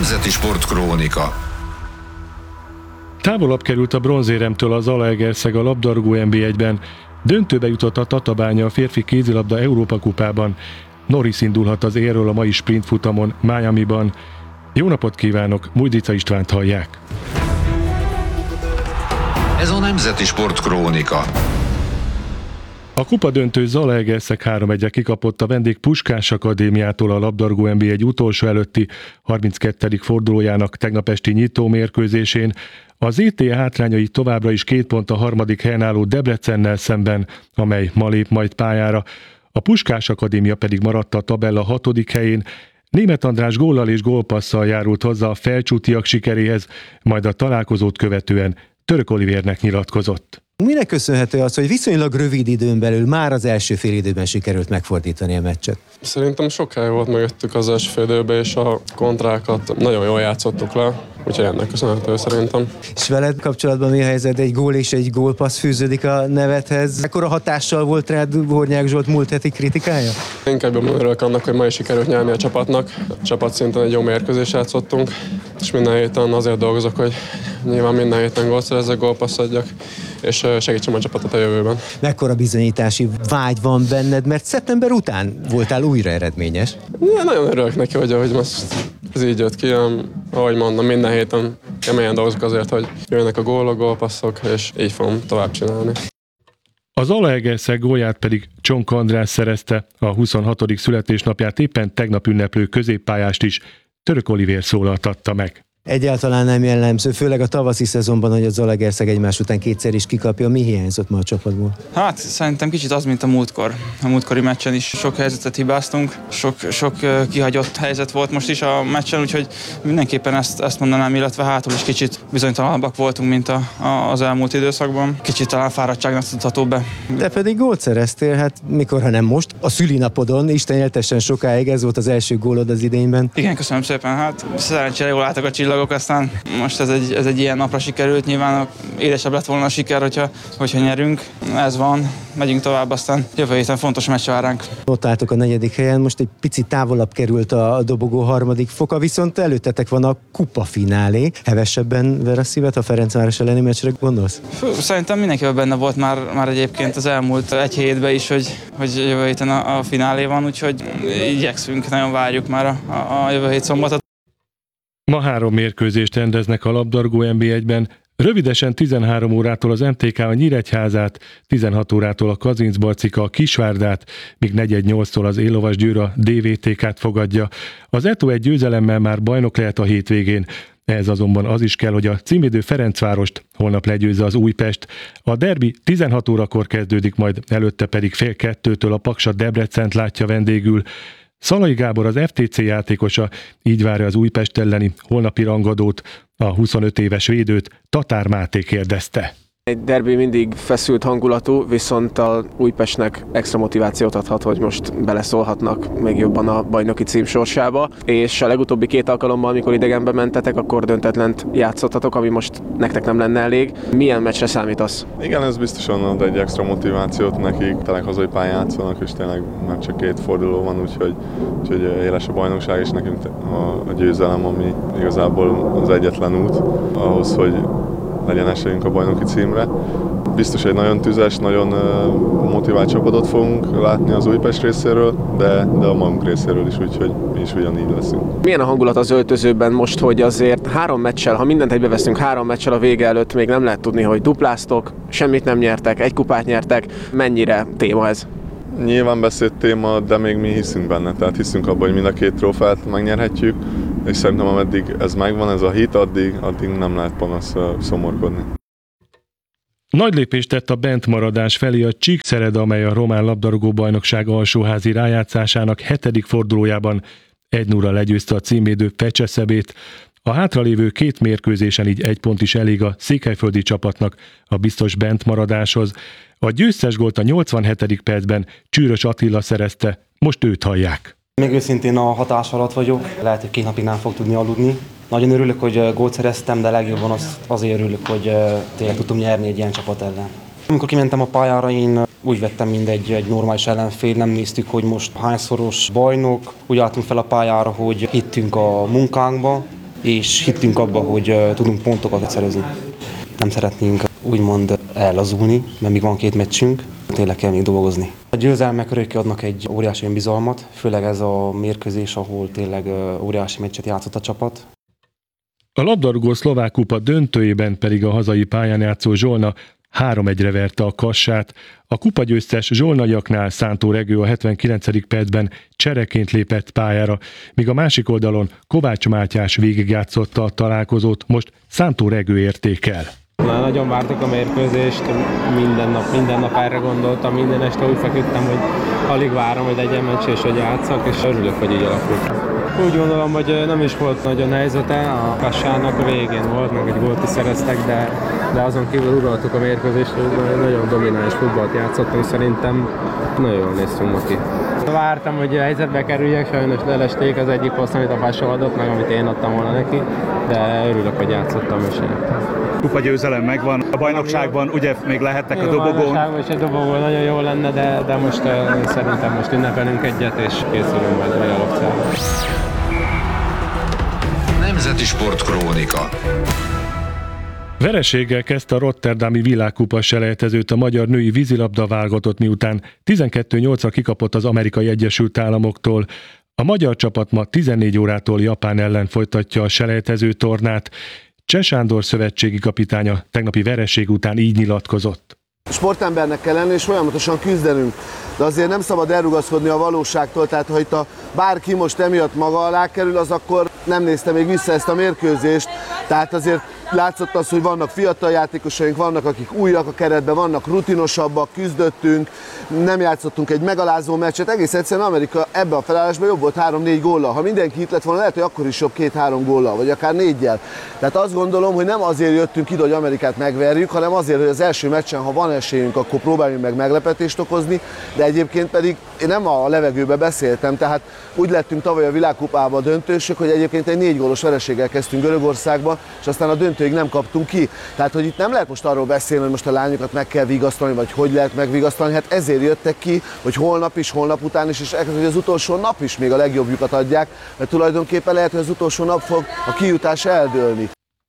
Nemzeti Sportkrónika. Távolabb került a bronzéremtől az Zalaegerszeg a labdarúgó NB1-ben. Döntőbe jutott a Tatabánya a férfi kézilabda Európa kupában. Norris indulhat az élről a mai sprintfutamon Miamiban. Jó napot kívánok, Mújdica Istvánt hallják. Ez a Nemzeti Sportkrónika. A kupadöntő Zalaegerszeg 3-1-re kikapott a vendég Puskás Akadémiától a labdarúgó NB1 utolsó előtti 32. fordulójának tegnap esti nyitó mérkőzésén. Az ET hátrányai továbbra is 2 pont a harmadik helyen álló Debrecennel szemben, amely ma lép majd pályára. A Puskás Akadémia pedig maradt a tabella 6. helyén. Németh András góllal és gólpasszal járult hozzá a felcsútiak sikeréhez, majd a találkozót követően Török Olivérnek nyilatkozott. Minek köszönhető az, hogy viszonylag rövid időn belül már az első fél időben sikerült megfordítani a meccset? Szerintem sokáig volt mögöttük az első fél időben, és a kontrákat nagyon jól játszottuk le, úgyhogy ennek köszönhető szerintem. És veled kapcsolatban mi a helyzet? Egy gól és egy gólpassz fűződik a nevedhez. Ekkora hatással volt rád Hornyák Zsolt múlt heti kritikája? Inkább örülök annak, hogy ma is sikerült nyerni a csapatnak. A csapat szinten egy jó mérkőzést játszottunk, és minden héten azért dolgozok, hogy nyilván minden héten gólt szerezzek, gólpassz adjak, és segítsem a csapatot a jövőben. Mekkora bizonyítási vágy van benned, mert szeptember után voltál újra eredményes? Ja, nagyon örülök neki, hogy most ez így jött ki. Ahogy mondom, minden héten keményen dolgozok azért, hogy jönnek a gólok, gólpasszok, és így fogom tovább csinálni. Az Zalaegerszeg gólját pedig Csonka András szerezte, a 26. születésnapját éppen tegnap ünneplő középpályást is Török Olivér szólaltatta meg. Egyáltalán nem jellemző, főleg a tavaszi szezonban, hogy a Zalaegerszeg egymás után kétszer is kikapja. Mi hiányzott ma a csapatból? Hát szerintem kicsit az, mint a múltkor. A múltkori meccsen is sok helyzetet hibáztunk, sok kihagyott helyzet volt most is a meccsen, úgyhogy mindenképpen ezt mondanám, illetve hátul is kicsit bizonytalanabbak voltunk, mint az elmúlt időszakban. Kicsit talán fáradtságnak tudható be. De pedig gólt szereztél, hát mikor, ha nem most, a szülinapodon, Isten éltessen sokáig, ez volt az első gólod az idényben. Igen, köszönöm szépen, hát szerencsére jól álltak a csillagok, aztán most ez egy ilyen napra sikerült, nyilván édesebb lett volna a siker, hogyha nyerünk. Ez van, megyünk tovább, aztán jövő héten fontos meccs vár ránk. Ott álltok a 4. helyen, most egy picit távolabb került a dobogó 3. foka, viszont előttetek van a kupafinálé. Hevesebben ver a szívet, a Ferencváros elleni meccsre gondolsz? Szerintem mindenkivel benne volt már egyébként az elmúlt egy hétben is, hogy jövő héten a finálé van, úgyhogy igyekszünk, nagyon várjuk már a jövő hét szombatot. Ma 3 mérkőzést rendeznek a labdarúgó NB1-ben, rövidesen 13 órától az MTK a Nyíregyházát, 16 órától a Kazincbarcika a Kisvárdát, míg 4-8-tól az Élovas Győr a DVTK-t fogadja. Az ETO egy győzelemmel már bajnok lehet a hétvégén. Ehhez azonban az is kell, hogy a címvédő Ferencvárost holnap legyőzze az Újpest. A derbi 16 órakor kezdődik, majd előtte pedig 1:30-től a Paksa Debrecent látja vendégül. Szalai Gábor, az FTC játékosa, így várja az Újpest elleni holnapi rangadót. A 25 éves védőt Tatár Máté kérdezte. Egy derbi mindig feszült hangulatú, viszont a Újpestnek extra motivációt adhat, hogy most beleszólhatnak még jobban a bajnoki cím sorsába, és a legutóbbi 2 alkalommal, amikor idegenbe mentetek, akkor döntetlent játszottatok, ami most nektek nem lenne elég. Milyen meccsre számítasz? Igen, ez biztosan ad egy extra motivációt nekik, tényleg hazai pályán játszanak, és tényleg már csak 2 forduló van, úgyhogy éles a bajnokság, és nekünk a győzelem, ami igazából az egyetlen út ahhoz, hogy legyen esélyünk a bajnoki címre. Biztos egy nagyon tüzes, nagyon motivált csapatot fogunk látni az Újpest részéről, de a magunk részéről is, úgyhogy mi is ugyanígy leszünk. Milyen a hangulat az öltözőben most, hogy azért 3 meccsel, ha mindent egybeveszünk, 3 meccsel a vége előtt még nem lehet tudni, hogy dupláztok, semmit nem nyertek, 1 kupát nyertek. Mennyire téma ez? Nyilván beszélt téma, de még mi hiszünk benne, tehát hiszünk abban, hogy mind a 2 trófeát megnyerhetjük, és szerintem ameddig ez megvan, ez a hit, addig nem lehet panasz szomorkodni. Nagy lépést tett a bentmaradás felé a Csíkszereda, amely a román labdarúgó bajnokság alsóházi rájátszásának 7. fordulójában 1-0-ra legyőzte a címvédő Fecseszebét. A hátralévő 2 mérkőzésen így 1 pont is elég a székelyföldi csapatnak a biztos bentmaradáshoz. A győztes gólt a 87. percben Csűrös Attila szerezte, most őt hallják. Még őszintén a hatás alatt vagyok, lehet, hogy 2 napig nem fog tudni aludni. Nagyon örülök, hogy gólt szereztem, de legjobban azért örülök, hogy tényleg tudtam nyerni egy ilyen csapat ellen. Amikor kimentem a pályára, én úgy vettem, mint egy normális ellenfél, nem néztük, hogy most hányszoros bajnok. Úgy álltunk fel a pályára, hogy hittünk a munkánkba, és hittünk abba, hogy tudunk pontokat szerezni. Nem szeretnénk úgymond ellazulni, mert még van 2 meccsünk, tényleg kell még dolgozni. A győzelmek örökké adnak egy óriási önbizalmat, főleg ez a mérkőzés, ahol tényleg óriási meccset játszott a csapat. A labdarúgó szlovák kupa döntőjében pedig a hazai pályán játszó Zsolna 3-1-re verte a Kassát. A kupagyőztes zsolnaiaknál Szántó Regő a 79. percben csereként lépett pályára, míg a másik oldalon Kovács Mátyás végigjátszotta a találkozót, most Szántó Regő értékel. Nagyon vártuk a mérkőzést, minden nap erre gondoltam, minden este úgy feküdtem, hogy alig várom, hogy legyen meccs és hogy játszak, és örülök, hogy így alakult. Úgy gondolom, hogy nem is volt nagyon helyzete, a Kassának a végén volt, meg egy gólt is szereztek, de azon kívül uraltuk a mérkőzést, hogy nagyon domináns futballt játszottunk, szerintem nagyon jól néztünk ma ki. Vártam, hogy a helyzetbe kerüljek, sajnos lelesték az egyik poszt, amit a Kassa adott, meg amit én adtam volna neki, de örülök, hogy játszottam és Kupa győzelem megvan, a bajnokságban ugye még lehettek a dobogón. A bajnokságban és a dobogón nagyon jó lenne, de most szerintem most ünnepelünk egyet és készülünk majd a reálokcára. Nemzeti Sportkrónika. Vereséggel kezdte a rotterdami világkupa selejtezőt a magyar női vízilabda válogatott, miután 12-8-ra kikapott az Amerikai Egyesült Államoktól. A magyar csapat ma 14 órától Japán ellen folytatja a selejtező tornát. Cseh Sándor szövetségi kapitánya tegnapi vereség után így nyilatkozott. Sportembernek kell lenni és folyamatosan küzdenünk, de azért nem szabad elrugaszkodni a valóságtól, tehát ha itt bárki most emiatt maga alá kerül, az akkor nem nézte még vissza ezt a mérkőzést, tehát azért látszott az, hogy vannak fiatal játékosaink, vannak akik újak a keretben, vannak rutinosabbak, küzdöttünk, nem játszottunk egy megalázó meccset, egész egyszerűen Amerika ebbe a felállásban jobb volt 3-4 góllal, ha mindenki itt lett volna, lehet, hogy akkor is jobb 2-3 góllal, vagy akár 4-jel. Tehát azt gondolom, hogy nem azért jöttünk ide, hogy Amerikát megverjük, hanem azért, hogy az első meccsen, ha van esélyünk, akkor próbáljunk meg meglepetést okozni, de egyébként pedig én nem a levegőbe beszéltem, tehát úgy lettünk tavaly a világkupába döntősök, hogy egyébként egy 4 gólos vereséggel kezdtünk Görögországba, és aztán a döntőig nem kaptunk ki. Tehát, hogy itt nem lehet most arról beszélni, hogy most a lányokat meg kell vigasztalni, vagy hogy lehet megvigasztalni, hát ezért jöttek ki, hogy holnap is, holnap után is, és hogy az utolsó nap is még a legjobbjukat adják, mert tulajdonképpen lehet, hogy az utolsó nap fog a kijutás eldőlni.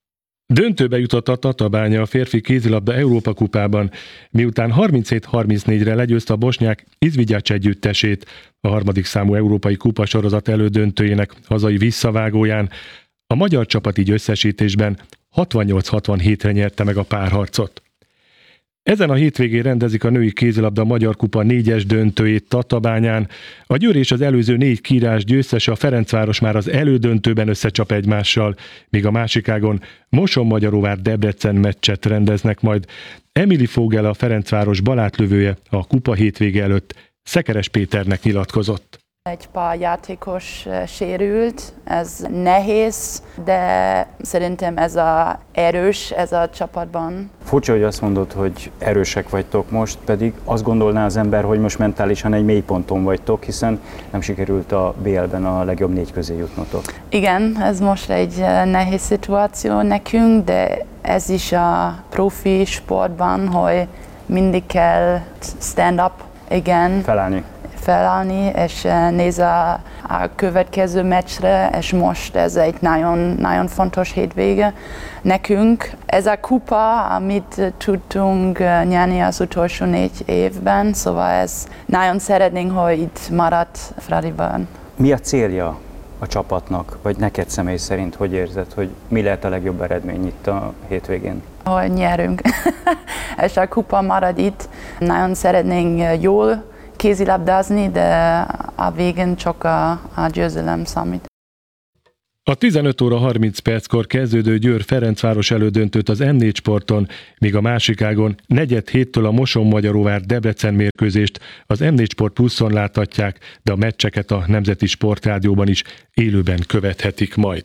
Döntőbe jutott a Tatabánya a férfi kézilabda Európa kupában, miután 37-34-re legyőzte a bosnyák Izvigyács együttesét a 3. számú európai kupa sorozat elődöntőjének hazai visszavágóján. A magyar csapat így összesítésben 68-67-re nyerte meg a párharcot. Ezen a hétvégén rendezik a női kézilabda Magyar Kupa 4-es döntőjét Tatabányán. A Győr és az előző 4 kiírás győztese, a Ferencváros már az elődöntőben összecsap egymással, míg a másikágon Mosonmagyaróvár Debrecen meccset rendeznek majd. Emily Fogel, a Ferencváros balátlövője, a kupa hétvége előtt Szekeres Péternek nyilatkozott. Egy pár játékos sérült, ez nehéz, de szerintem ez erős ez a csapatban. Furcsa, hogy azt mondod, hogy erősek vagytok most, pedig azt gondolná az ember, hogy most mentálisan egy mélyponton vagytok, hiszen nem sikerült a BL-ben a legjobb 4 közé jutnotok. Igen, ez most egy nehéz szituáció nekünk, de ez is a profi sportban, hogy mindig kell stand up, igen. Felállni, és nézni a következő meccsre, és most ez egy nagyon, nagyon fontos hétvége nekünk. Ez a kupa, amit tudtunk nyerni az utolsó 4 évben, szóval ez nagyon szeretnénk, hogy itt maradt Fradiban. Mi a célja a csapatnak, vagy neked személy szerint, hogy érzed, hogy mi lehet a legjobb eredmény itt a hétvégén? Hogy nyerünk, és a kupa marad itt. Nagyon szeretnénk jól kézilabdázni, de a végén csak a győzelem számít. A 15 óra 30 perckor kezdődő Győr Ferencváros elődöntőt az M4 Sporton, míg a másikágon 4:07-től a Mosonmagyaróvár Debrecen mérkőzést az M4 Sport Pluszon láthatják, de a meccseket a Nemzeti Sportrádióban is élőben követhetik majd.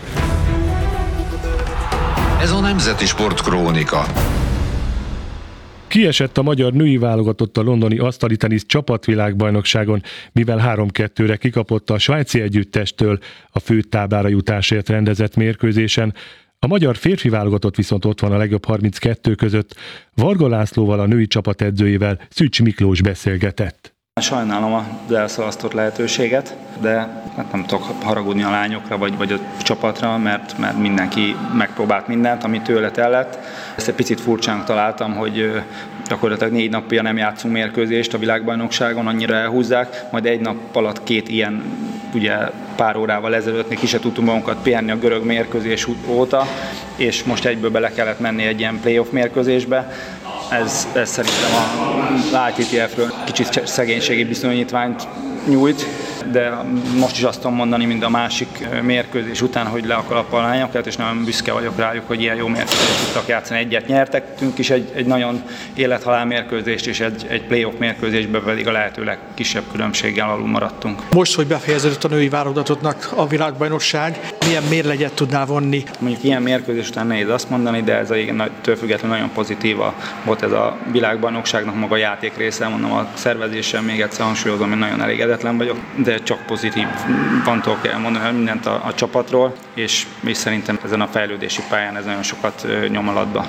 Ez a Nemzeti Sportkrónika. Kiesett a magyar női válogatott a londoni asztalitenisz csapatvilágbajnokságon, mivel 3-2-re kikapott a svájci együttestől a főtáblára jutásért rendezett mérkőzésen. A magyar férfi válogatott viszont ott van a legjobb 32 között. Varga Lászlóval, a női csapat edzőjével Szűcs Miklós beszélgetett. Sajnálom az elszalasztott lehetőséget, de hát nem tudok haragudni a lányokra vagy a csapatra, mert mindenki megpróbált mindent, ami tőle tellett. Ezt egy picit furcsán találtam, hogy gyakorlatilag 4 napja nem játszunk mérkőzést a világbajnokságon, annyira elhúzzák, majd egy nap alatt 2 ilyen, ugye pár órával ezelőtt még ki se tudtunk magunkat pihenni a görög mérkőzés óta, és most egyből bele kellett menni egy ilyen playoff mérkőzésbe. Ez szerintem a ITTF-ről kicsit szegénységi bizonyítványt nyújt, de most is azt tudom mondani, mint a másik mérkőzés után, hogy le a kalappal a lányokat, és nagyon büszke vagyok rájuk, hogy ilyen jó mérkőzést tudtak játszani. Egyet nyertektünk is egy nagyon élethalál mérkőzést, és egy playoff mérkőzésben pedig a lehető legkisebb különbséggel alul maradtunk. Most, hogy befejeződött a női válogatottnak a világbajnokság, milyen mérleget tudnál vonni? Mondjuk ilyen mérkőzés után nehéz azt mondani, de ez től függetlenül nagyon pozitív volt ez a világbajnokságnak maga a játék része, mondom a szervezéssel még egyszer hangsúlyozom, hogy nagyon elégedetlen vagyok, de csak pozitív van tudok elmondani mindent a csapatról, és szerintem ezen a fejlődési pályán ez nagyon sokat nyom alatba.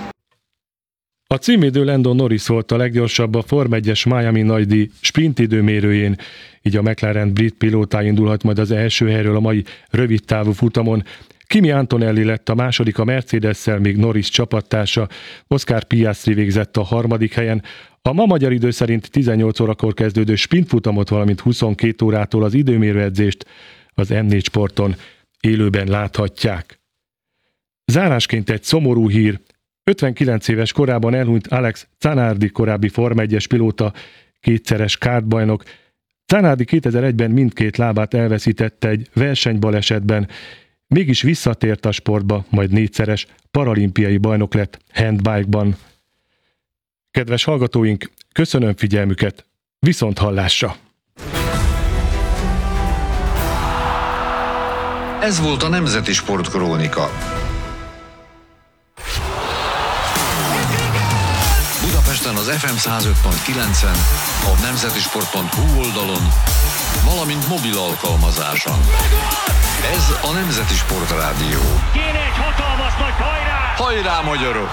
A címvédő Lando Norris volt a leggyorsabb a Form 1-es Miami nagydíj sprint időmérőjén, így a McLaren brit pilótája indulhat majd az első helyről a mai rövidtávú futamon. Kimi Antonelli lett a második a Mercedes-szel, míg Norris csapattársa Oscar Piastri végzett a harmadik helyen. A ma magyar idő szerint 18 órakor kezdődő sprintfutamot, valamint 22 órától az időmérőedzést az M4 Sporton élőben láthatják. Zárásként egy szomorú hír. 59 éves korában elhunyt Alex Zanardi, korábbi Form 1-es pilóta, 2-szeres kartbajnok. Zanardi 2001-ben mindkét lábát elveszítette egy versenybalesetben, mégis visszatért a sportba, majd 4-szeres paralimpiai bajnok lett handbike-ban. Kedves hallgatóink, köszönöm figyelmüket, viszont hallásra! Ez volt a Nemzeti Sportkrónika. Budapesten az FM 105.9-en, a nemzetisport.hu oldalon, valamint mobil alkalmazáson. Ez a Nemzeti Sportrádió. Kéne egy hatalmas nagy hajrá! Hajrá, magyarok!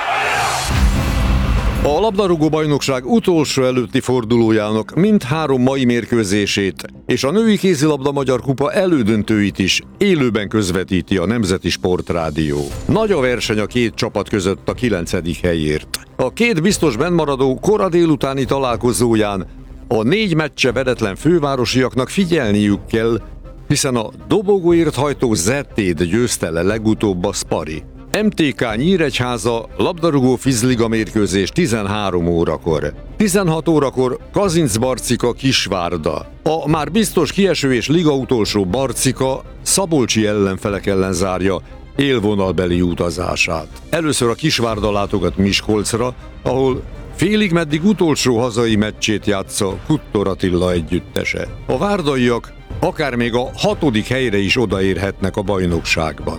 A labdarúgó-bajnokság utolsó előtti fordulójának mindhárom mai mérkőzését és a női kézilabda magyar kupa elődöntőit is élőben közvetíti a Nemzeti Sportrádió. Nagy a verseny a két csapat között a 9. helyért. A két biztos bennmaradó kora délutáni találkozóján a 4 meccse veretlen fővárosiaknak figyelniük kell, hiszen a dobogóért hajtó Zettét győzte le legutóbb a Spari. MTK Nyíregyháza labdarúgó fizliga mérkőzés 13 órakor. 16 órakor Kazincbarcika Kisvárda. A már biztos kieső és liga utolsó Barcika szabolcsi ellenfelek ellen zárja élvonalbeli utazását. Először a Kisvárda látogat Miskolcra, ahol félig meddig utolsó hazai meccsét játsza Kuttor Attila együttese. A várdaiak akár még a 6. helyre is odaérhetnek a bajnokságban.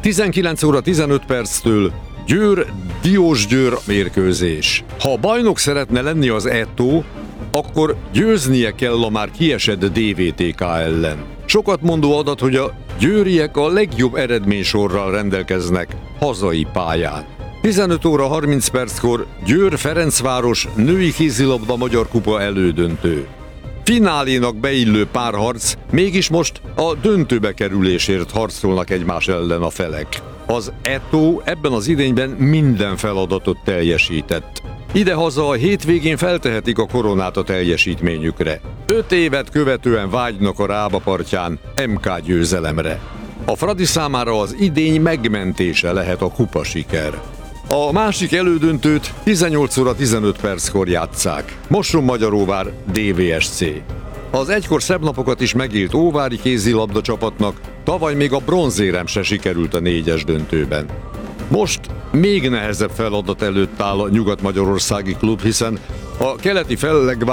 19 óra 15 perctől Győr-Diósgyőr mérkőzés. Ha bajnok szeretne lenni az Eto, akkor győznie kell a már kiesett DVTK ellen. Sokat mondó adat, hogy a győriek a legjobb eredménysorral rendelkeznek hazai pályán. 15 óra 30 perckor Győr-Ferencváros női kézilabda magyar kupa elődöntő. Finálénak beillő párharc, mégis most a döntőbe kerülésért harcolnak egymás ellen a felek. Az Eto ebben az idényben minden feladatot teljesített. Idehaza a hétvégén feltehetik a koronát a teljesítményükre. 5 évet követően vágynak a Rába partján MK győzelemre. A Fradi számára az idény megmentése lehet a kupa siker. A másik elődöntőt 18 óra 15 perckor játsszák. Mosonmagyaróvár DVSC. Az egykor szebb napokat is megélt óvári kézilabda csapatnak tavaly még a bronzérem se sikerült a 4-es döntőben. Most még nehezebb feladat előtt áll a nyugat-magyarországi klub, hiszen a keleti felleg